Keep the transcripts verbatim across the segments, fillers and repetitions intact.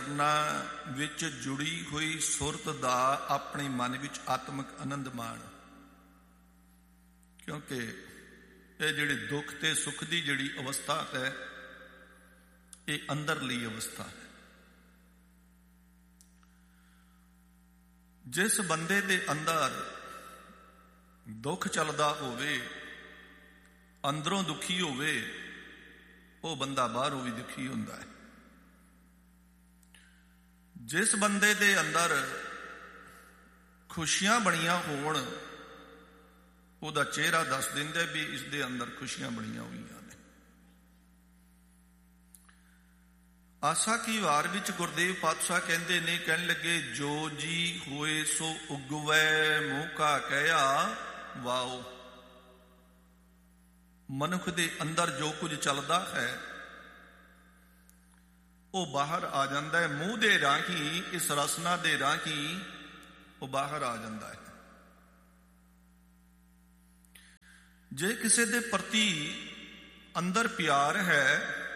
ਚਰਨਾਂ ਵਿੱਚ ਜੁੜੀ ਹੋਈ ਸੁਰਤ ਦਾ ਆਪਣੇ ਮਨ ਵਿੱਚ ਆਤਮਿਕ ਆਨੰਦ ਮਾਣ। ਕਿਉਂਕਿ ਇਹ ਜਿਹੜੀ ਦੁੱਖ ਤੇ ਸੁੱਖ ਦੀ ਜਿਹੜੀ ਅਵਸਥਾ ਹੈ, ਇਹ ਅੰਦਰਲੀ ਅਵਸਥਾ ਹੈ। ਜਿਸ ਬੰਦੇ ਦੇ ਅੰਦਰ ਦੁੱਖ ਚੱਲਦਾ ਹੋਵੇ, ਅੰਦਰੋਂ ਦੁਖੀ ਹੋਵੇ, ਉਹ ਬੰਦਾ ਬਾਹਰੋਂ ਵੀ ਦੁਖੀ ਹੁੰਦਾ ਹੈ। ਜਿਸ ਬੰਦੇ ਦੇ ਅੰਦਰ ਖੁਸ਼ੀਆਂ ਬਣੀਆਂ ਹੋਣ, ਉਹਦਾ ਚਿਹਰਾ ਦੱਸ ਦਿੰਦਾ ਵੀ ਇਸ ਦੇ ਅੰਦਰ ਖੁਸ਼ੀਆਂ ਬਣੀਆਂ ਹੋਈਆਂ ਨੇ। ਆਸਾ ਕੀ ਵਾਰ ਵਿੱਚ ਗੁਰਦੇਵ ਪਾਤਸ਼ਾਹ ਕਹਿੰਦੇ ਨੇ, ਕਹਿਣ ਲੱਗੇ, ਜੋ ਜੀ ਹੋਏ ਸੋ ਉਗਵੈ ਮੂੰਹ ਕਾ ਕਹਿਆ ਵਾਓ। ਮਨੁੱਖ ਦੇ ਅੰਦਰ ਜੋ ਕੁਝ ਚੱਲਦਾ ਹੈ ਉਹ ਬਾਹਰ ਆ ਜਾਂਦਾ ਹੈ। ਮੂੰਹ ਦੇ ਰਾਹੀਂ, ਇਸ ਰਸਨਾ ਦੇ ਰਾਹੀਂ ਉਹ ਬਾਹਰ ਆ ਜਾਂਦਾ ਹੈ। ਜੇ ਕਿਸੇ ਦੇ ਪ੍ਰਤੀ ਅੰਦਰ ਪਿਆਰ ਹੈ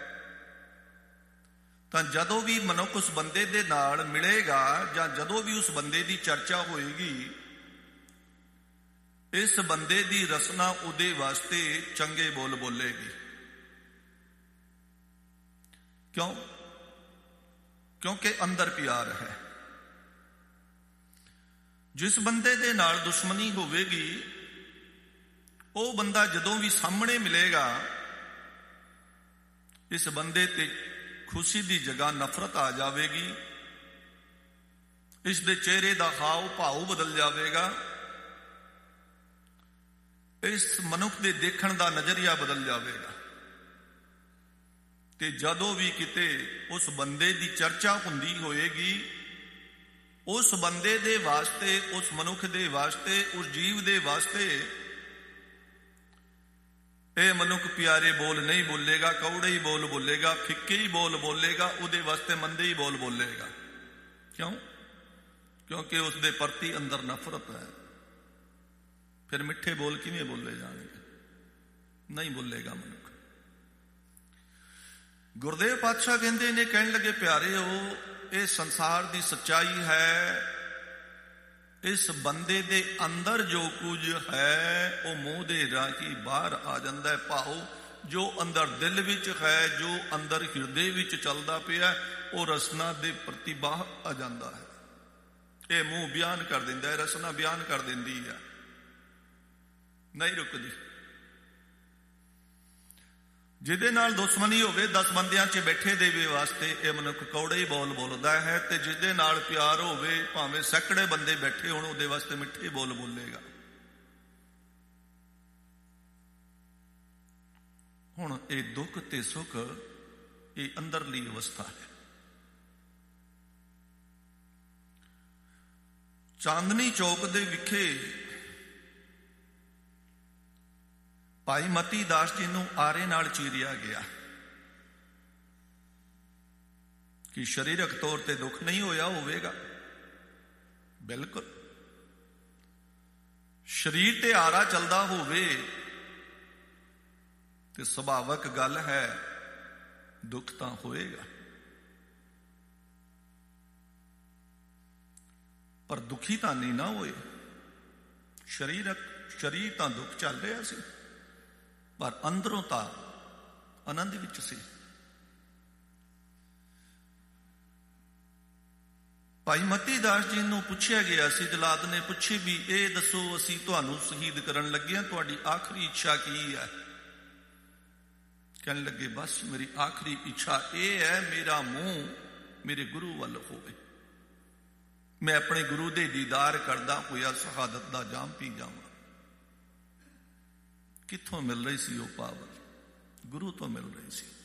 ਤਾਂ ਜਦੋਂ ਵੀ ਮਨੁੱਖ ਉਸ ਬੰਦੇ ਦੇ ਨਾਲ ਮਿਲੇਗਾ ਜਾਂ ਜਦੋਂ ਵੀ ਉਸ ਬੰਦੇ ਦੀ ਚਰਚਾ ਹੋਏਗੀ, ਇਸ ਬੰਦੇ ਦੀ ਰਸਨਾ ਉਹਦੇ ਵਾਸਤੇ ਚੰਗੇ ਬੋਲ ਬੋਲੇਗੀ। ਕਿਉਂ? ਕਿਉਂਕਿ ਅੰਦਰ ਪਿਆਰ ਹੈ। ਜਿਸ ਬੰਦੇ ਦੇ ਨਾਲ ਦੁਸ਼ਮਣੀ ਹੋਵੇਗੀ, ਉਹ ਬੰਦਾ ਜਦੋਂ ਵੀ ਸਾਹਮਣੇ ਮਿਲੇਗਾ, ਇਸ ਬੰਦੇ ਤੇ ਖੁਸ਼ੀ ਦੀ ਜਗ੍ਹਾ ਨਫ਼ਰਤ ਆ ਜਾਵੇਗੀ। ਇਸ ਦੇ ਚਿਹਰੇ ਦਾ ਹਾਵ ਭਾਵ ਬਦਲ ਜਾਵੇਗਾ। ਇਸ ਮਨੁੱਖ ਦੇ ਦੇਖਣ ਦਾ ਨਜ਼ਰੀਆ ਬਦਲ ਜਾਵੇਗਾ। ਤੇ ਜਦੋਂ ਵੀ ਕਿਤੇ ਉਸ ਬੰਦੇ ਦੀ ਚਰਚਾ ਹੁੰਦੀ ਹੋਏਗੀ, ਉਸ ਬੰਦੇ ਦੇ ਵਾਸਤੇ, ਉਸ ਮਨੁੱਖ ਦੇ ਵਾਸਤੇ, ਉਸ ਜੀਵ ਦੇ ਵਾਸਤੇ ਇਹ ਮਨੁੱਖ ਪਿਆਰੇ ਬੋਲ ਨਹੀਂ ਬੋਲੇਗਾ, ਕੌੜੇ ਹੀ ਬੋਲ ਬੋਲੇਗਾ, ਫਿੱਕੇ ਹੀ ਬੋਲ ਬੋਲੇਗਾ, ਉਹਦੇ ਵਾਸਤੇ ਮੰਦੇ ਹੀ ਬੋਲ ਬੋਲੇਗਾ। ਕਿਉਂ? ਕਿਉਂਕਿ ਉਸ ਦੇ ਪ੍ਰਤੀ ਅੰਦਰ ਨਫ਼ਰਤ ਹੈ। ਫਿਰ ਮਿੱਠੇ ਬੋਲ ਕਿਵੇਂ ਬੋਲੇ ਜਾਣਗੇ? ਨਹੀਂ ਬੋਲੇਗਾ ਮਨੁੱਖ। ਗੁਰਦੇਵ ਪਾਤਸ਼ਾਹ ਕਹਿੰਦੇ ਨੇ, ਕਹਿਣ ਲੱਗੇ, ਪਿਆਰਿਓ, ਇਹ ਸੰਸਾਰ ਦੀ ਸੱਚਾਈ ਹੈ। ਇਸ ਬੰਦੇ ਦੇ ਅੰਦਰ ਜੋ ਕੁਝ ਹੈ ਉਹ ਮੂੰਹ ਦੇ ਰਾਹੀਂ ਬਾਹਰ ਆ ਜਾਂਦਾ ਹੈ। ਭਾਵ ਜੋ ਅੰਦਰ ਦਿਲ ਵਿੱਚ ਹੈ, ਜੋ ਅੰਦਰ ਹਿਰਦੇ ਵਿੱਚ ਚੱਲਦਾ ਪਿਆ, ਉਹ ਰਸਨਾ ਦੇ ਪ੍ਰਤੀ ਬਾਹਰ ਆ ਜਾਂਦਾ ਹੈ। ਇਹ ਮੂੰਹ ਬਿਆਨ ਕਰ ਦਿੰਦਾ ਹੈ, ਰਸਨਾ ਬਿਆਨ ਕਰ ਦਿੰਦੀ ਹੈ, ਨਹੀਂ ਰੁਕਦੀ। ਜਿਹਦੇ ਨਾਲ ਦੁਸ਼ਮਣੀ ਹੋਵੇ, ਦਸ ਬੰਦਿਆਂ 'ਚ ਬੈਠੇ ਦੇਵੇ ਵਾਸਤੇ ਇਹ ਮਨੁੱਖ ਕੌੜੇ ਹੀ ਬੋਲ ਬੋਲਦਾ ਹੈ। ਤੇ ਜਿਹਦੇ ਨਾਲ ਪਿਆਰ ਹੋਵੇ, ਭਾਵੇਂ ਸੈਂਕੜੇ ਬੰਦੇ ਬੈਠੇ ਹੋਣ, ਉਹਦੇ ਵਾਸਤੇ ਮਿੱਠੇ ਬੋਲ ਬੋਲੇਗਾ। ਹੁਣ ਇਹ ਦੁੱਖ ਤੇ ਸੁੱਖ, ਇਹ ਅੰਦਰਲੀ ਅਵਸਥਾ ਹੈ। ਚਾਂਦਨੀ ਚੌਕ ਦੇ ਵਿਖੇ ਭਾਈ ਮਤੀ ਦਾਸ ਜੀ ਨੂੰ ਆਰੇ ਨਾਲ ਚੀਰਿਆ ਗਿਆ ਕਿ ਸਰੀਰਕ ਤੌਰ ਤੇ ਦੁੱਖ ਨਹੀਂ ਹੋਇਆ ਹੋਵੇਗਾ। ਬਿਲਕੁਲ, ਸਰੀਰ ਤੇ ਆਰਾ ਚੱਲਦਾ ਹੋਵੇ ਤੇ ਸੁਭਾਵਕ ਗੱਲ ਹੈ, ਦੁੱਖ ਤਾਂ ਹੋਏਗਾ। ਪਰ ਦੁਖੀ ਤਾਂ ਨਹੀਂ ਨਾ ਹੋਏ। ਸਰੀਰਕ ਸਰੀਰ ਤਾਂ ਦੁੱਖ ਚੱਲ ਰਿਹਾ ਸੀ, ਪਰ ਅੰਦਰੋਂ ਤਾਂ ਆਨੰਦ ਵਿੱਚ ਸੀ। ਭਾਈ ਮਤੀ ਦਾਸ ਜੀ ਨੂੰ ਪੁੱਛਿਆ ਗਿਆ ਸੀ, ਜਲਾਦ ਨੇ ਪੁੱਛੀ ਵੀ ਇਹ ਦੱਸੋ, ਅਸੀਂ ਤੁਹਾਨੂੰ ਸ਼ਹੀਦ ਕਰਨ ਲੱਗੇ ਹਾਂ, ਤੁਹਾਡੀ ਆਖਰੀ ਇੱਛਾ ਕੀ ਹੈ? ਕਹਿਣ ਲੱਗੇ, ਬਸ ਮੇਰੀ ਆਖਰੀ ਇੱਛਾ ਇਹ ਹੈ, ਮੇਰਾ ਮੂੰਹ ਮੇਰੇ ਗੁਰੂ ਵੱਲ ਹੋਵੇ, ਮੈਂ ਆਪਣੇ ਗੁਰੂ ਦੇ ਦੀਦਾਰ ਕਰਦਾ ਹੋਇਆ ਸ਼ਹਾਦਤ ਦਾ ਜਾਮ ਪੀ ਜਾਵਾਂ। ਕਿੱਥੋਂ ਮਿਲ ਰਹੀ ਸੀ ਉਹ ਪਾਵਰ? ਗੁਰੂ ਤੋਂ ਮਿਲ ਰਹੀ ਸੀ।